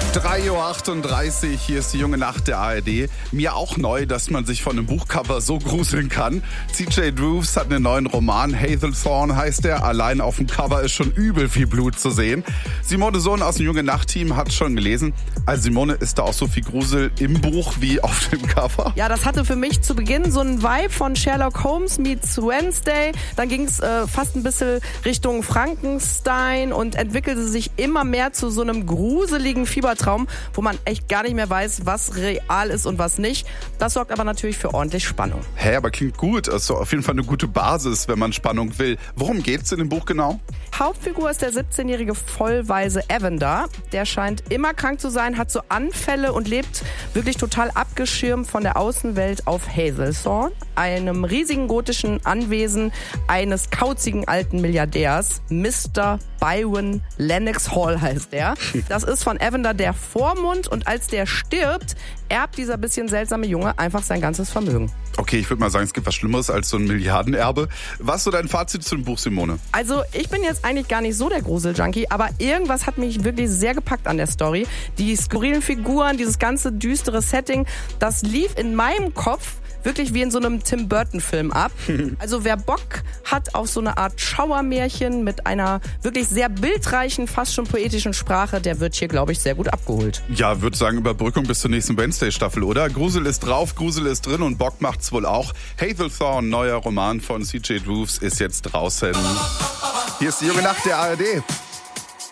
3:38 Uhr, hier ist die junge Nacht der ARD. Mir auch neu, dass man sich von einem Buchcover so gruseln kann. CJ Drews hat einen neuen Roman, Hazelthorne heißt er. Allein auf dem Cover ist schon übel viel Blut zu sehen. Simone Sohn aus dem junge Nacht-Team hat schon gelesen. Also Simone, ist da auch so viel Grusel im Buch wie auf dem Cover? Ja, das hatte für mich zu Beginn so einen Vibe von Sherlock Holmes meets Wednesday. Dann ging es fast ein bisschen Richtung Frankenstein und entwickelte sich immer mehr zu so einem gruseligen Fiebertraum, wo man echt gar nicht mehr weiß, was real ist und was nicht. Das sorgt aber natürlich für ordentlich Spannung. Hä, aber klingt gut. Also auf jeden Fall eine gute Basis, wenn man Spannung will. Worum geht's in dem Buch genau? Hauptfigur ist der 17-jährige vollweise Evander. Der scheint immer krank zu sein, hat so Anfälle und lebt wirklich total abgeschirmt von der Außenwelt auf Hazelthorne, einem riesigen gotischen Anwesen eines kauzigen alten Milliardärs. Mr. Byron Lennox Hall heißt er. Das ist von Evander der Vormund und als der stirbt, erbt dieser bisschen seltsame Junge einfach sein ganzes Vermögen. Okay, ich würde mal sagen, es gibt was Schlimmeres als so ein Milliardenerbe. Was ist so dein Fazit zu dem Buch, Simone? Also ich bin jetzt eigentlich gar nicht so der Grusel-Junkie, aber irgendwas hat mich wirklich sehr gepackt an der Story. Die skurrilen Figuren, dieses ganze düstere Setting, das lief in meinem Kopf wirklich wie in so einem Tim Burton-Film ab. Also wer Bock hat auf so eine Art Schauermärchen mit einer wirklich sehr bildreichen, fast schon poetischen Sprache, der wird hier, glaube ich, sehr gut abgeholt. Ja, würde sagen, Überbrückung bis zur nächsten Wednesday-Staffel, oder? Grusel ist drauf, Grusel ist drin und Bock macht's wohl auch. Hazelthorne, neuer Roman von CJ Drews, ist jetzt draußen. Hier ist die junge Nacht der ARD.